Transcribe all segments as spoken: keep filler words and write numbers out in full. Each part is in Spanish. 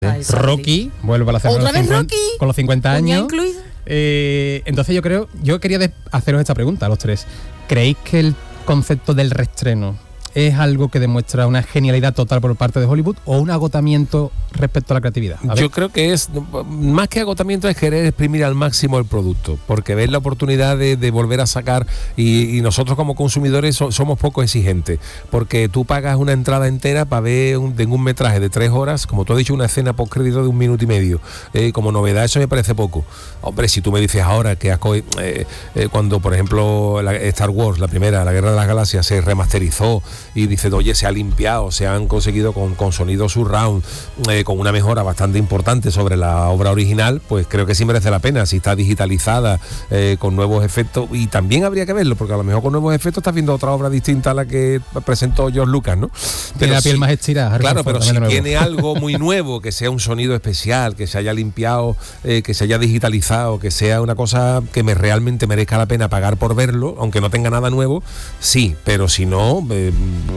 esa Rocky, peli. vuelve a la cena ¿Otra vez cincuenta, Rocky? con los cincuenta años. Incluido. Eh, entonces yo creo, yo quería de- haceros esta pregunta a los tres. ¿Creéis que el concepto del reestreno es algo que demuestra una genialidad total por parte de Hollywood o un agotamiento respecto a la creatividad? A ver. Yo creo que es, más que agotamiento, es querer exprimir al máximo el producto, porque ves la oportunidad de, de volver a sacar, y, y nosotros como consumidores so, somos poco exigentes, porque tú pagas una entrada entera para ver un, de un metraje de tres horas, como tú has dicho, una escena post crédito de un minuto y medio. Eh, como novedad eso me parece poco. Hombre, si tú me dices ahora que has co- eh, eh, cuando, por ejemplo, la, Star Wars, la primera, la Guerra de las Galaxias, se remasterizó y dice, oye, se ha limpiado, se han conseguido con, con sonido surround, eh, con una mejora bastante importante sobre la obra original, pues creo que sí merece la pena. Si está digitalizada, eh, con nuevos efectos, y también habría que verlo, porque a lo mejor con nuevos efectos estás viendo otra obra distinta a la que presentó George Lucas, ¿no? Tiene la piel si, más estirada. claro, pero si de tiene algo muy nuevo, que sea un sonido especial, que se haya limpiado, eh, que se haya digitalizado, que sea una cosa que me realmente merezca la pena pagar por verlo, aunque no tenga nada nuevo, sí, pero si no, eh,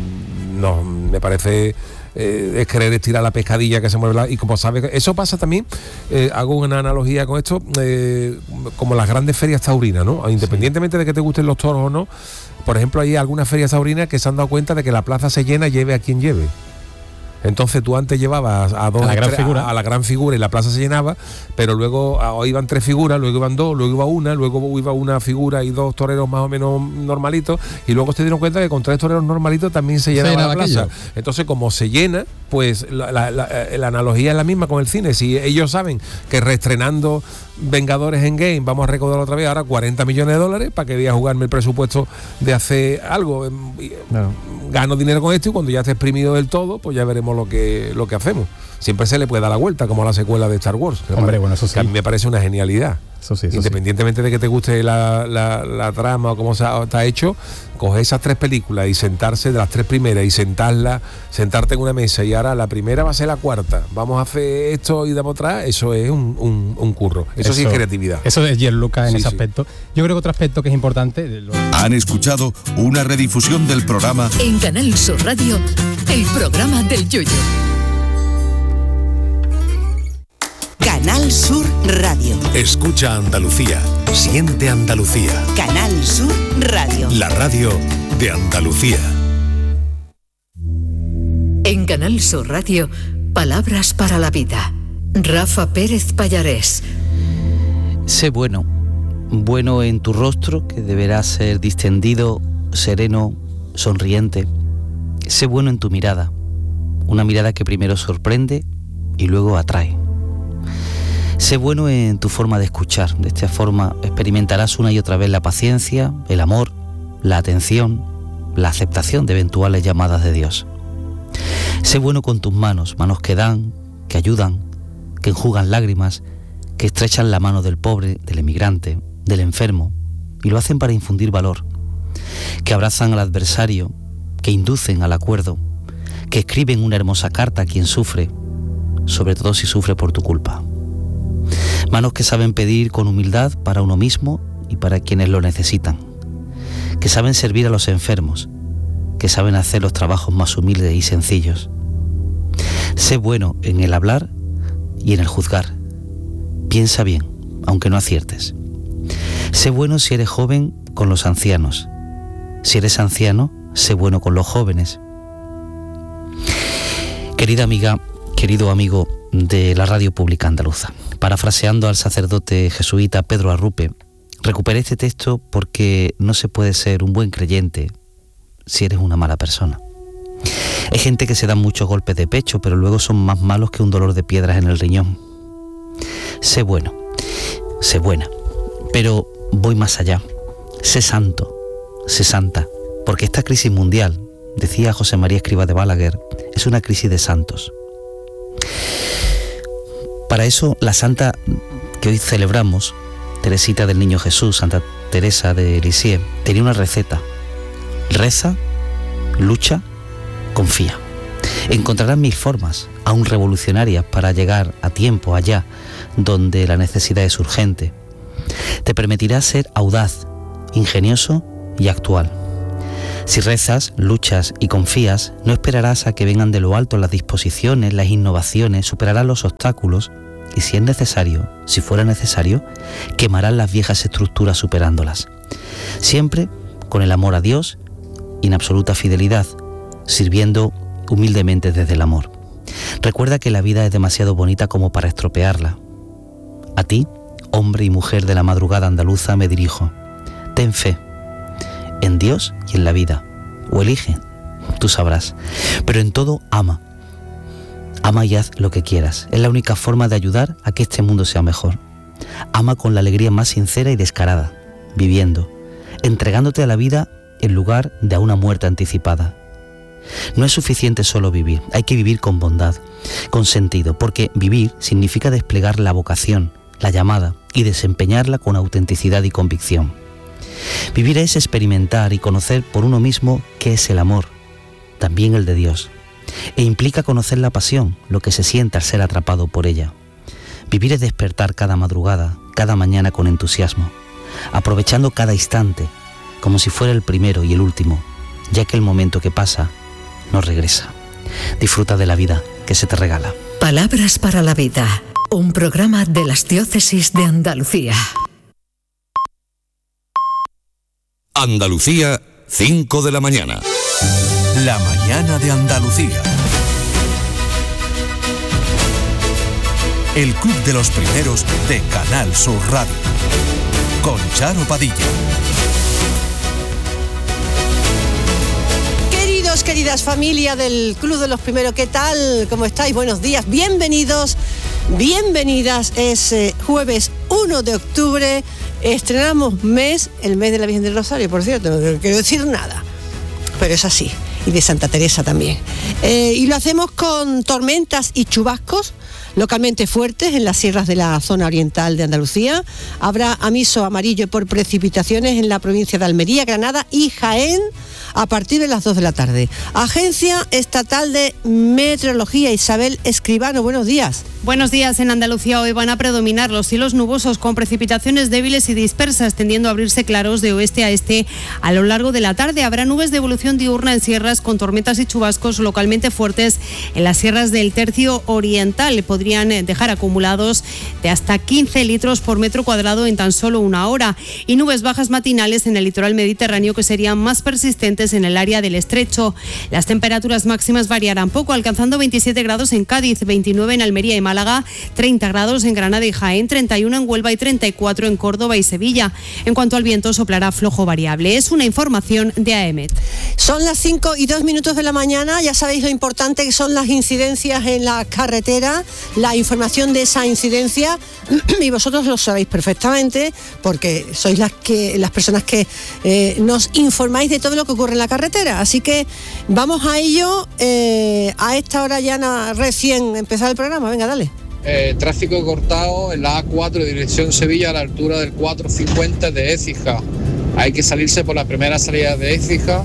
no, me parece... Eh, es querer estirar la pescadilla que se mueve la, y como sabes, eso pasa también, eh, hago una analogía con esto, eh, como las grandes ferias taurinas, ¿no? Independientemente sí. de que te gusten los toros o no, por ejemplo, hay algunas ferias taurinas que se han dado cuenta de que la plaza se llena, lleve a quien lleve. Entonces tú antes llevabas a dos a la, gran tres, figura. A, a la gran figura y la plaza se llenaba, pero luego a, iban tres figuras, luego iban dos, luego iba una, luego iba una figura y dos toreros más o menos normalitos, y luego se dieron cuenta que con tres toreros normalitos también se llenaba, se llenaba la plaza. Aquello. Entonces, como se llena, pues la, la, la, la analogía es la misma con el cine. Si ellos saben que reestrenando Vengadores Endgame vamos a recaudar otra vez ahora cuarenta millones de dólares para que voy a jugarme el presupuesto de hacer algo, no. gano dinero con esto, y cuando ya esté exprimido del todo, pues ya veremos lo que lo que hacemos. Siempre se le puede dar la vuelta, como a la secuela de Star Wars. Hombre, parece, bueno, eso sí. Que a mí me parece una genialidad. Eso sí, eso Independientemente sí. de que te guste la, la, la trama o cómo se ha, está hecho, coger esas tres películas y sentarse de las tres primeras y sentarla, sentarte en una mesa, y ahora la primera va a ser la cuarta, vamos a hacer esto y damos atrás, eso es un, un, un curro. Eso, eso sí es creatividad. Eso es George Lucas en sí, ese sí. aspecto. Yo creo que otro aspecto que es importante... Lo... Han escuchado una redifusión del programa en Canal Sur Radio, el programa del Yoyo. Canal Sur Radio. Escucha Andalucía. Siente Andalucía. Canal Sur Radio. La radio de Andalucía. En Canal Sur Radio, palabras para la vida. Rafa Pérez Pallarés. Sé bueno. Bueno en tu rostro, que deberá ser distendido, sereno, sonriente. Sé bueno en tu mirada. Una mirada que primero sorprende y luego atrae. Sé bueno en tu forma de escuchar. De esta forma experimentarás una y otra vez la paciencia, el amor, la atención, la aceptación de eventuales llamadas de Dios. Sé bueno con tus manos, manos que dan, que ayudan, que enjugan lágrimas, que estrechan la mano del pobre, del emigrante, del enfermo, y lo hacen para infundir valor, que abrazan al adversario, que inducen al acuerdo, que escriben una hermosa carta a quien sufre, sobre todo si sufre por tu culpa. Manos que saben pedir con humildad para uno mismo y para quienes lo necesitan, que saben servir a los enfermos, que saben hacer los trabajos más humildes y sencillos. Sé bueno en el hablar y en el juzgar. Piensa bien, aunque no aciertes. Sé bueno si eres joven con los ancianos. Si eres anciano, sé bueno con los jóvenes. Querida amiga, querido amigo de la Radio Pública Andaluza, parafraseando al sacerdote jesuita Pedro Arrupe, recuperé este texto porque no se puede ser un buen creyente si eres una mala persona. Hay gente que se da muchos golpes de pecho, pero luego son más malos que un dolor de piedras en el riñón. Sé bueno, sé buena, pero voy más allá. Sé santo, sé santa, porque esta crisis mundial, decía José María Escrivá de Balaguer, es una crisis de santos. Para eso, la santa que hoy celebramos, Teresita del Niño Jesús, Santa Teresa de Lisieux, tenía una receta. Reza, lucha, confía. Encontrarás mil formas, aún revolucionarias, para llegar a tiempo allá donde la necesidad es urgente. Te permitirá ser audaz, ingenioso y actual. Si rezas, luchas y confías, no esperarás a que vengan de lo alto las disposiciones, las innovaciones, superarás los obstáculos y si es necesario, si fuera necesario, quemarás las viejas estructuras superándolas. Siempre con el amor a Dios y en absoluta fidelidad, sirviendo humildemente desde el amor. Recuerda que la vida es demasiado bonita como para estropearla. A ti, hombre y mujer de la madrugada andaluza, me dirijo. Ten fe en Dios y en la vida, o elige, tú sabrás, pero en todo ama. Ama y haz lo que quieras, es la única forma de ayudar a que este mundo sea mejor. Ama con la alegría más sincera y descarada, viviendo, entregándote a la vida en lugar de a una muerte anticipada. No es suficiente solo vivir, hay que vivir con bondad, con sentido, porque vivir significa desplegar la vocación, la llamada, y desempeñarla con autenticidad y convicción. Vivir es experimentar y conocer por uno mismo qué es el amor, también el de Dios, e implica conocer la pasión, lo que se siente al ser atrapado por ella. Vivir es despertar cada madrugada, cada mañana con entusiasmo, aprovechando cada instante, como si fuera el primero y el último, ya que el momento que pasa no regresa. Disfruta de la vida que se te regala. Palabras para la vida, un programa de las Diócesis de Andalucía. Andalucía, cinco de la mañana. La mañana de Andalucía. El club de los primeros de Canal Sur Radio. Con Charo Padilla. Queridos, queridas familia del club de los primeros, ¿qué tal? ¿Cómo estáis? Buenos días, bienvenidos, bienvenidas. Es eh, jueves uno de octubre. Estrenamos mes, el mes de la Virgen del Rosario, por cierto, no quiero decir nada, pero es así, y de Santa Teresa también. Eh, y lo hacemos con tormentas y chubascos localmente fuertes en las sierras de la zona oriental de Andalucía. Habrá aviso amarillo por precipitaciones en la provincia de Almería, Granada y Jaén a partir de las dos de la tarde. Agencia Estatal de Meteorología, Isabel Escribano, buenos días. Buenos días. En Andalucía hoy van a predominar los cielos nubosos con precipitaciones débiles y dispersas, tendiendo a abrirse claros de oeste a este a lo largo de la tarde. Habrá nubes de evolución diurna en sierras con tormentas y chubascos localmente fuertes en las sierras del tercio oriental. Podrían dejar acumulados de hasta quince litros por metro cuadrado en tan solo una hora. Y nubes bajas matinales en el litoral mediterráneo que serían más persistentes en el área del estrecho. Las temperaturas máximas variarán poco, alcanzando veintisiete grados en Cádiz, veintinueve en Almería y Málaga, treinta grados en Granada y Jaén, treinta y uno en Huelva y treinta y cuatro en Córdoba y Sevilla. En cuanto al viento, soplará flojo variable. Es una información de A E M E T. Son las cinco y dos minutos de la mañana. Ya sabéis lo importante que son las incidencias en la carretera, la información de esa incidencia, y vosotros lo sabéis perfectamente porque sois las que las personas que eh, nos informáis de todo lo que ocurre en la carretera. Así que vamos a ello. Eh, a esta hora ya na, recién empezado el programa. Venga, dale. Eh, tráfico cortado en la A cuatro dirección Sevilla a la altura del cuatro cincuenta de Écija. Hay que salirse por la primera salida de Écija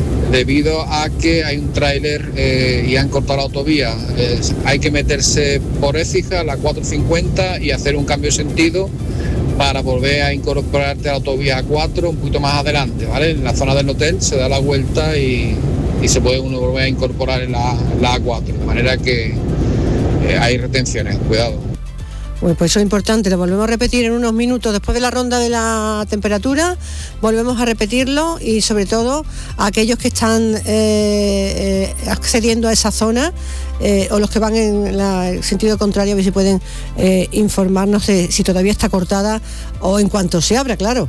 debido a que hay un tráiler eh, y han cortado la autovía. Eh, hay que meterse por Écija, la cuatro cincuenta, y hacer un cambio de sentido para volver a incorporarte a la autovía A cuatro un poquito más adelante, ¿vale? En la zona del hotel se da la vuelta y, y se puede uno volver a incorporar en la, en la A cuatro, de manera que eh, hay retenciones, cuidado. Bueno, pues eso es importante, lo volvemos a repetir en unos minutos después de la ronda de la temperatura, volvemos a repetirlo, y sobre todo a aquellos que están eh, eh, accediendo a esa zona eh, o los que van en la, el sentido contrario, a ver si pueden eh, informarnos de si todavía está cortada o en cuanto se abra, claro,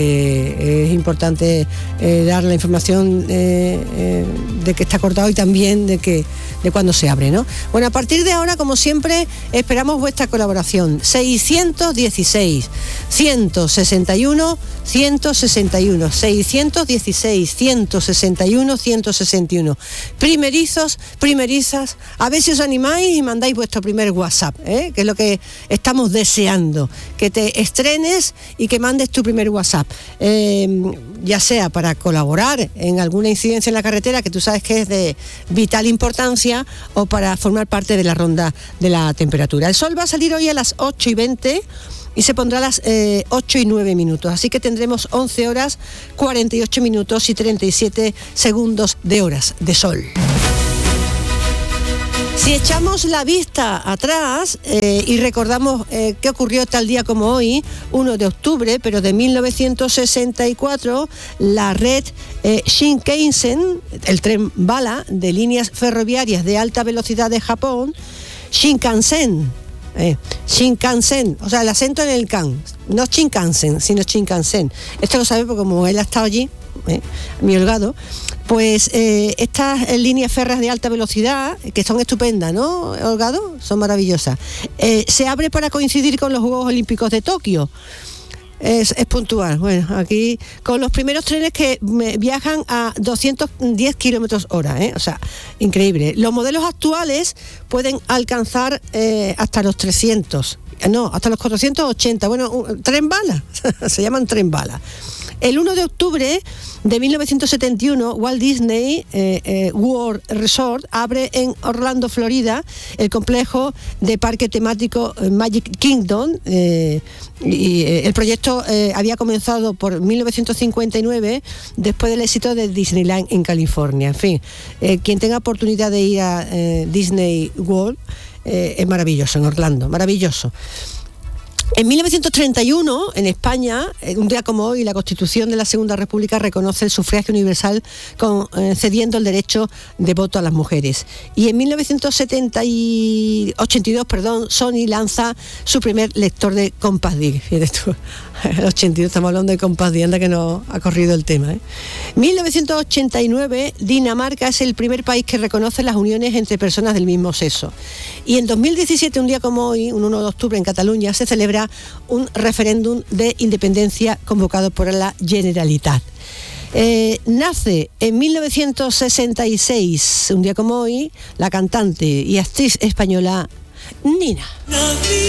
porque es importante eh, dar la información eh, eh, de que está cortado y también de que de cuándo se abre, ¿no? Bueno, a partir de ahora, como siempre, esperamos vuestra colaboración. seiscientos dieciséis, ciento sesenta y uno, ciento sesenta y uno, seiscientos dieciséis, ciento sesenta y uno, ciento sesenta y uno. Primerizos, primerizas, a ver si os animáis y mandáis vuestro primer WhatsApp, ¿eh? Que es lo que estamos deseando, que te estrenes y que mandes tu primer WhatsApp, eh, ya sea para colaborar en alguna incidencia en la carretera que tú sabes que es de vital importancia, o para formar parte de la ronda de la temperatura. El sol va a salir hoy a las ocho y veinte y se pondrá a las eh, ocho y nueve minutos. Así que tendremos once horas, cuarenta y ocho minutos y treinta y siete segundos de horas de sol. Si echamos la vista atrás eh, y recordamos eh, qué ocurrió tal día como hoy, uno de octubre, pero de mil novecientos sesenta y cuatro, la red eh, Shinkansen, el tren bala de líneas ferroviarias de alta velocidad de Japón, Shinkansen, eh, Shinkansen, o sea, el acento en el kan, no Shinkansen, sino Shinkansen. Esto lo sabe porque como él ha estado allí, eh, mi holgado, pues eh, estas eh, líneas férreas de alta velocidad, que son estupendas, ¿no, Holgado? Son maravillosas. Eh, se abre para coincidir con los Juegos Olímpicos de Tokio. Es, es puntual. Bueno, aquí con los primeros trenes que me, viajan a doscientos diez kilómetros hora, ¿eh? O sea, increíble. Los modelos actuales pueden alcanzar eh, hasta los trescientos, no, hasta los cuatrocientos ochenta. Bueno, un, tren bala, se llaman tren bala. El uno de octubre de mil novecientos setenta y uno, Walt Disney eh, eh, World Resort abre en Orlando, Florida, el complejo de parque temático Magic Kingdom. Eh, y eh, el proyecto eh, había comenzado por mil novecientos cincuenta y nueve, después del éxito de Disneyland en California. En fin, eh, quien tenga oportunidad de ir a eh, Disney World, eh, es maravilloso, en Orlando, maravilloso. En mil novecientos treinta y uno, en España, un día como hoy, la Constitución de la Segunda República reconoce el sufragio universal concediendo el derecho de voto a las mujeres. Y en mil novecientos ochenta y dos, perdón, Sony lanza su primer lector de Compact Disc. Fíjate tú, el ochenta y dos, estamos hablando de Compact Disc, anda que no ha corrido el tema, ¿eh? mil novecientos ochenta y nueve, Dinamarca es el primer país que reconoce las uniones entre personas del mismo sexo. Y en dos mil diecisiete, un día como hoy, un uno de octubre, en Cataluña, se celebra un referéndum de independencia convocado por la Generalitat. Eh, nace en mil novecientos sesenta y seis, un día como hoy, la cantante y actriz española Nina.